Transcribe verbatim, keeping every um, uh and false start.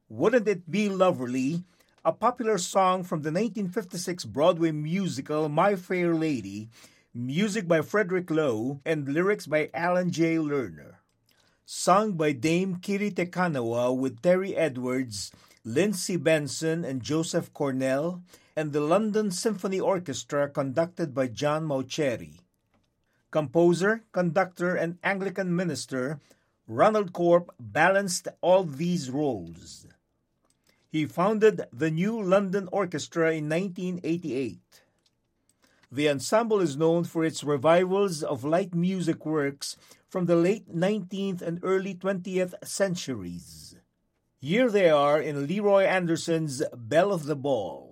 Wouldn't It Be Lovely, a popular song from the nineteen fifty-six Broadway musical My Fair Lady, music by Frederick Lowe, and lyrics by Alan J. Lerner. Sung by Dame Kiri Tekanawa with Terry Edwards, Lindsey Benson, and Joseph Cornell, and the London Symphony Orchestra conducted by John Mauceri. Composer, conductor, and Anglican minister, Ronald Corp balanced all these roles. He founded the New London Orchestra in nineteen eighty-eight. The ensemble is known for its revivals of light music works from the late nineteenth and early twentieth centuries. Here they are in Leroy Anderson's Belle of the Ball.